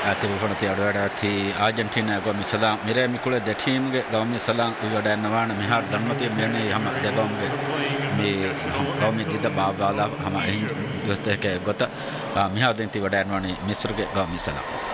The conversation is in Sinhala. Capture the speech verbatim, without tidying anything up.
තිබුණති අඩවැඩාති ආජන්ටිනා ගොමි සලාම් මිරේ මිකුලේ ද ටීම්ගේ ගොමි සලාම් ඉවඩ නවාන මිහාර ධම්මති මෙන්නේ හැම දෙගොම්ගේ මේ ගොමි දිද බාබාලා හැම දොස්තේක ගොත මිහාර දෙන්ති වඩ නවානි මිස්රුගේ ගොමි සලාම්